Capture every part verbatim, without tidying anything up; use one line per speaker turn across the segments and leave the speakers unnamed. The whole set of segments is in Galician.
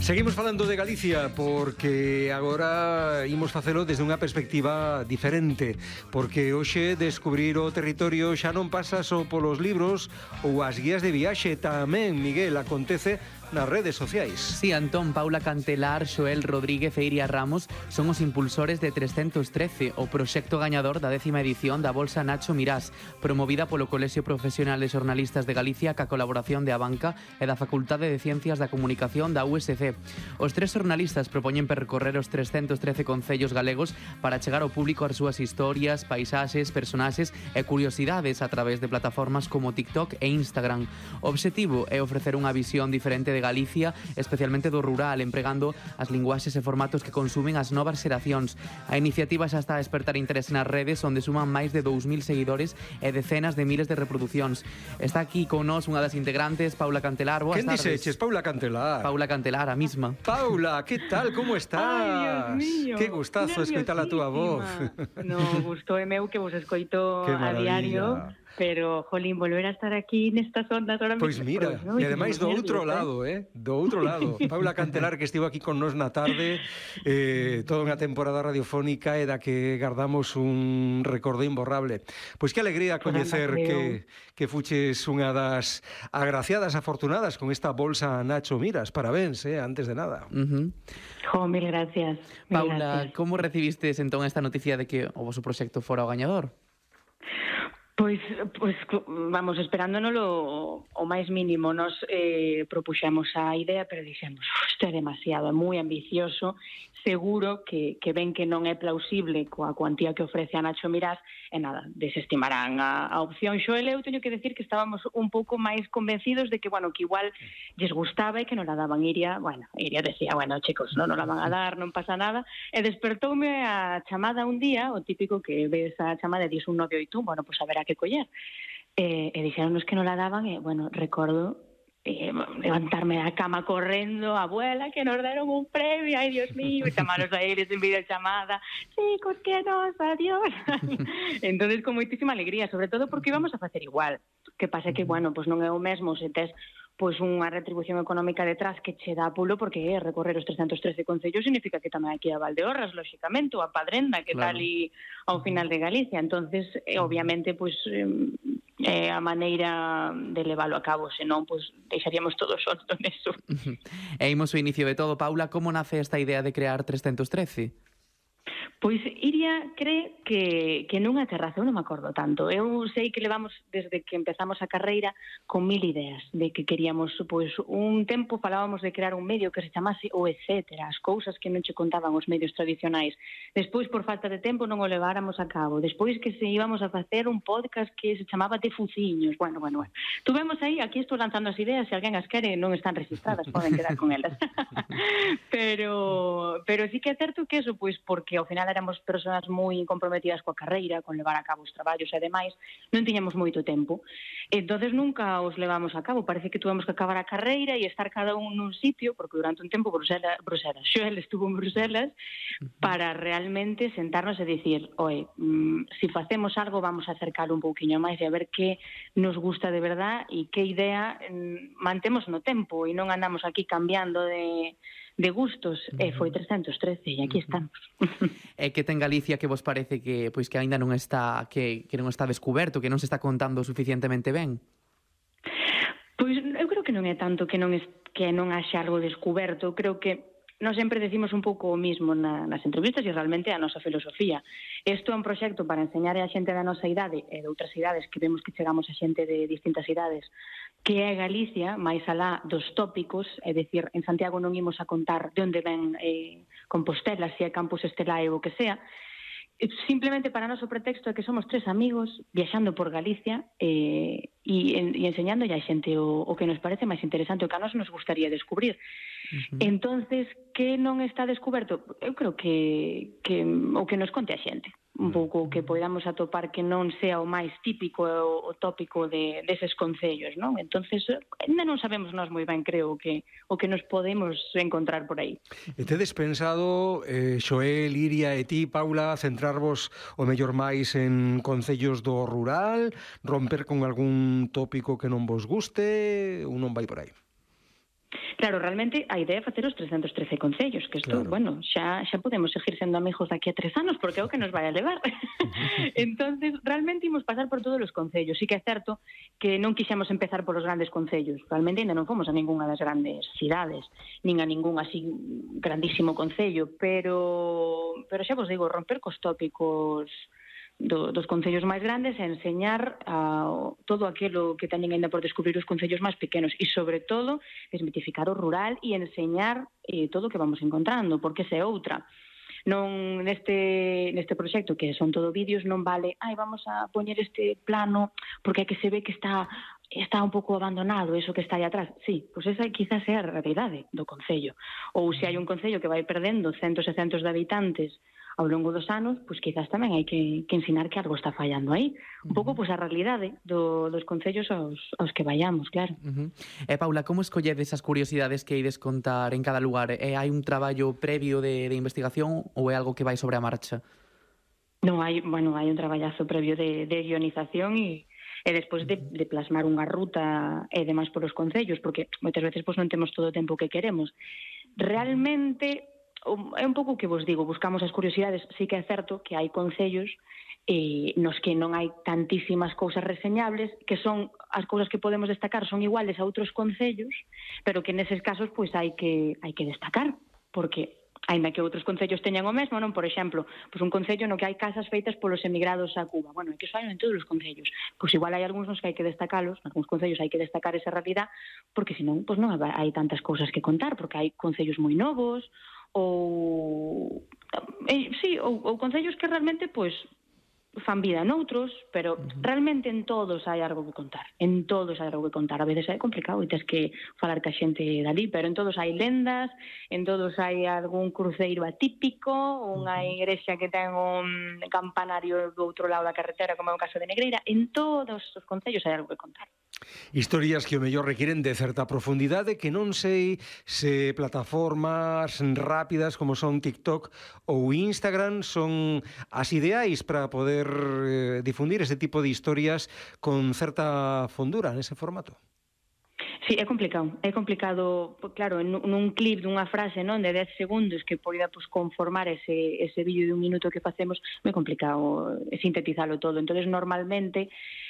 Seguimos falando de Galicia porque agora imos facelo desde unha perspectiva diferente, porque hoxe descubrir o territorio xa non pasa só polos libros ou as guías de viaxe, tamén, Miguel, acontece nas redes sociais.
Sí, Antón, Paula Cantelar, Xoel Rodríguez e Iria Ramos son os impulsores de trescentos trece, o proxecto gañador da décima edición da Bolsa Nacho Mirás, promovida polo Colexio Profesional de Xornalistas de Galicia ca colaboración de Abanca e da Facultade de Ciencias da Comunicación da U S C. Os tres xornalistas propoñen percorrer os trescentos trece concellos galegos para chegar ao público as súas historias, paisaxes, personaxes e curiosidades a través de plataformas como TikTok e Instagram. O obxectivo é ofrecer unha visión diferente de Galicia, especialmente do rural, empregando as linguaxes e formatos que consumen as novas xeracións. A iniciativa xa está a despertar interés nas redes, onde suman máis de dous mil seguidores e decenas de miles de reproduccións. Está aquí con nós unha das integrantes, Paula Cantelar. Boas
Quen
tardes.
dixeches? Paula Cantelar.
Paula Cantelar, a misma.
Paula, que tal? Como estás?
Ai, Dios mío.
Que gustazo escoitar a túa voz.
No, gusto é meu que vos escoito
Que
a diario.
maravilla.
Pero, jolín, volver a estar aquí nestas ondas ahora
Pois pues mira, e ademais do outro lado, eh? Do outro lado. Paula Cantelar, que estivo aquí con nós na tarde, eh, toda unha temporada radiofónica e da que guardamos un recordo imborrable. Pois que alegría coñecer que, que fuches unha das agraciadas, afortunadas con esta bolsa Nacho Mirás. Parabéns, eh? Antes de nada.
Uh-huh.
Jo, mil gracias. Mil
Paula,
gracias.
como recibistes entón esta noticia de que o vosso proxecto fora o gañador?
Pois, pois, vamos, esperándonolo o máis mínimo. Nos eh, propuxemos a idea, pero dixemos, isto é demasiado, é moi ambicioso, seguro que, que ven que non é plausible coa cuantía que ofrece a Nacho Mirás, e nada, desestimarán a, a opción. Xoel, eu teño que decir que estábamos un pouco máis convencidos de que, bueno, que igual lles gustaba e que non la daban. Iria, bueno, Iria decía, bueno, chicos, non nos la van a dar, non pasa nada, e despertoume a chamada un día, o típico que ves a chamada e dis un novio e tú, bueno, pois pues haberá que coller. E, e dixeronnos que non la daban, e, bueno, recordo Eh, levantarme da cama correndo, abuela, que nos deron un premio, ai Dios mío, e chamaros a eles en videochamada, chicos, que nos, adiós. Entonces, con moitísima alegría, sobre todo porque íbamos a facer igual. Que pasa que, bueno, pues non é o mesmo se tes pois unha retribución económica detrás que che dá pulo, porque é recorrer os trescentos trece concellos significa que tamén hai que ir a Valdeorras, lóxicamente, ou a Padrenda, que claro, está ali ao final de Galicia. Entonces, eh, obviamente, pois é eh, a maneira de leválo a cabo, senón, pois deixaríamos todos solto neso.
E imos o inicio de todo. Paula, como nace esta idea de crear trescentos trece?
Pois Iria cree que, que nunha terraza, eu non me acordo tanto. Eu sei que levamos desde que empezamos a carreira con mil ideas de que queríamos, pois un tempo falábamos de crear un medio que se chamase o etcétera, as cousas que non che contaban os medios tradicionais. Despois, por falta de tempo, non o leváramos a cabo. Despois que se íbamos a facer un podcast que se chamaba Te Fuciños. Bueno, bueno, bueno. Tuvemos aí, aquí estou lanzando as ideas, se alguén as quere, non están registradas, poden quedar con elas. pero, pero sí que é certo que eso, pois porque ao final éramos persoas moi comprometidas coa carreira, con levar a cabo os traballos e demais, non tiñamos moito tempo. Entonces nunca os levamos a cabo. Parece que tuvemos que acabar a carreira e estar cada un nun sitio, porque durante un tempo Bruselas, Bruselas, Xoel estuvo en Bruselas, para realmente sentarnos e dicir, oe, mmm, si facemos algo vamos a acercar un pouquiño máis e a ver que nos gusta de verdad e que idea mmm, mantemos no tempo e non andamos aquí cambiando de de gustos, uh-huh. E foi trescentos trece e aquí estamos.
E que ten Galicia que vos parece que pois que aínda non está que, que non está descuberto, que non se está contando suficientemente ben?
Pois eu creo que non é tanto que non es, que non haxa algo descuberto, creo que nós sempre decimos un pouco o mismo na, nas entrevistas e realmente a nosa filosofía. Isto é un proxecto para enseñar a xente da nosa idade e de outras idades, que vemos que chegamos a xente de distintas idades, que é Galicia, máis alá dos tópicos, é dicir, en Santiago non imos a contar de onde ven eh, Compostela, se é Campus Estelae ou o que sea, simplemente para noso pretexto é que somos tres amigos viaxando por Galicia eh, e, e enseñando a xente o, o que nos parece máis interesante, o que a nos nos gustaría descubrir. Uh-huh. Entonces, que non está descuberto? Eu creo que, que o que nos conte a xente. Un pouco que podamos atopar que non sea o máis típico o, o tópico de deses concellos, non? Entonces, ainda non sabemos nós moi ben, creo, que o que nos podemos encontrar por aí.
E tedes pensado, eh, Xoel, Iria e ti, Paula, centrarvos o mellor máis en concellos do rural, romper con algún tópico que non vos guste, ou non vai por aí?
Claro, realmente a idea é facer os trescentos trece concellos, que isto,
Claro.
bueno, xa xa podemos seguir sendo amigos daqui a tres anos, porque é o que nos vai a levar. Entonces, realmente imos pasar por todos os concellos. Sí que é certo que non quixemos empezar por os grandes concellos. Realmente ainda non fomos a ningunha das grandes cidades, nin a ningún así grandísimo concello, pero pero xa vos digo, romper cos tópicos do, dos concellos máis grandes e enseñar a, todo aquilo que teñen ainda por descubrir os concellos máis pequenos e, sobre todo, desmitificar o rural e enseñar eh, todo o que vamos encontrando, porque esa é outra. Non neste neste proxecto, que son todo vídeos, non vale, ai, vamos a poñer este plano porque é que se ve que está está un pouco abandonado, eso que está aí atrás. Sí, pois esa quizás é a realidade do concello. Ou se hai un concello que vai perdendo centos e centos de habitantes ao longo dos anos, pois quizás tamén hai que, que ensinar que algo está fallando aí. Un pouco pois a realidade do, dos concellos aos, aos que vayamos, claro.
Uh -huh. E Paula, como escolledes as curiosidades que ides contar en cada lugar? E hai un traballo previo de, de investigación ou é algo que vai sobre a marcha?
Non, hai, bueno, hai un traballazo previo de, de guionización e e despois de, de plasmar unha ruta e demais por os concellos, porque moitas veces pois, non temos todo o tempo que queremos. Realmente, é un pouco o que vos digo, buscamos as curiosidades. Sí que é certo que hai concellos eh, nos que non hai tantísimas cousas reseñables, que son as cousas que podemos destacar son iguales a outros concellos, pero que neses casos pois hai que hai que destacar, porque aínda que outros concellos teñan o mesmo, non? Por exemplo, pois un concello no que hai casas feitas polos emigrados a Cuba. Bueno, é que iso hai en todos os concellos. Pois igual hai algúns nos que hai que destacalos, algúns concellos hai que destacar esa realidad, porque senón pois non hai tantas cousas que contar, porque hai concellos moi novos, ou eh, sí, ou, ou concellos que realmente pois fan vida noutros, pero uh-huh. realmente en todos hai algo que contar. En todos hai algo que contar. A veces é complicado e tens que falar ca xente dali, pero en todos hai lendas, en todos hai algún cruceiro atípico, unha igrexa que ten un campanario do outro lado da carretera, como é o caso de Negreira. En todos os concellos hai algo que contar.
Historias que o mellor requiren de certa profundidade, que non sei se plataformas rápidas como son TikTok ou Instagram son as ideais para poder eh, difundir ese tipo de historias con certa fondura nese formato.
Sí, é complicado, é complicado, claro, nun clip dunha frase, non, de dez segundos que poida pues, conformar ese, ese vídeo de un minuto que facemos, é complicado sintetizalo todo. Entonces, normalmente,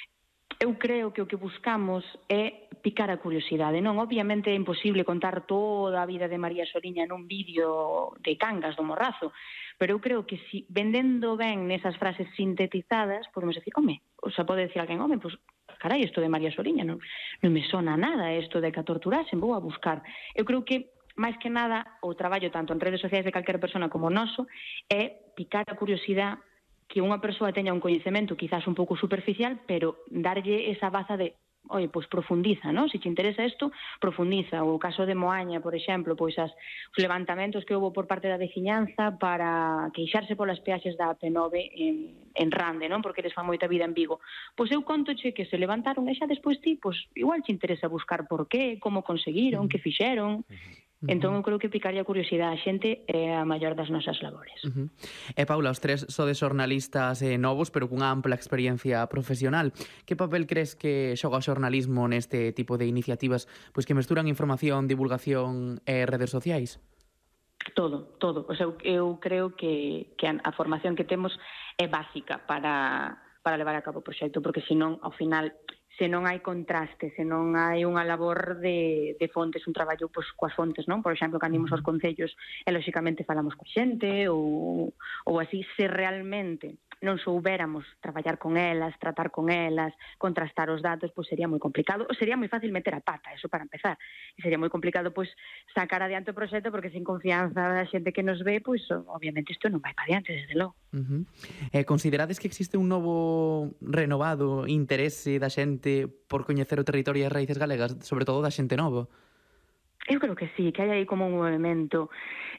eu creo que o que buscamos é picar a curiosidade, non? Obviamente é imposible contar toda a vida de María Soriña nun vídeo de Cangas do Morrazo, pero eu creo que si vendendo ben nesas frases sintetizadas, podemos decir, home, o sea, pode decir alguén, home, pues, carai, isto de María Soriña non, non me sona nada, isto de que a torturasen, vou a buscar. Eu creo que, máis que nada, o traballo tanto en redes sociais de calquera persona como noso é picar a curiosidade, que unha persoa teña un coñecemento quizás un pouco superficial, pero darlle esa baza de, oye, pois profundiza, non? Se te interesa isto, profundiza. O caso de Moaña, por exemplo, pois as, os levantamentos que houve por parte da veciñanza para queixarse polas peaxes da A P nove en, en Rande, non? Porque eles fan moita vida en Vigo. Pois eu contoche que se levantaron e xa despois ti, pois igual te interesa buscar por qué, como conseguiron, que fixeron. Entón, eu creo que picaría a curiosidade a xente é a maior das nosas labores.
Uh -huh. E Paula, os tres sodes xornalistas eh, novos, pero cunha ampla experiencia profesional. Que papel crees que xoga o xornalismo neste tipo de iniciativas pois que mesturan información, divulgación e redes sociais?
Todo, todo. O sea, eu, eu creo que, que a, a formación que temos é básica para, para levar a cabo o proxecto, porque senón, ao final, se non hai contraste, se non hai unha labor de, de fontes, un traballo pois, coas fontes, non? Por exemplo, cando imos aos concellos e, lóxicamente, falamos coa xente ou, ou así, se realmente non soubéramos traballar con elas, tratar con elas, contrastar os datos, pois sería moi complicado. Ou sería moi fácil meter a pata, eso para empezar. E sería moi complicado pois sacar adiante o proxecto, porque sin confianza da xente que nos ve, pois obviamente isto non vai para adiante, desde logo.
Uh -huh. eh, considerades que existe un novo renovado interese da xente por coñecer o territorio e as raíces galegas, sobre todo da xente nova?
Eu creo que sí, que hai aí como un movimento.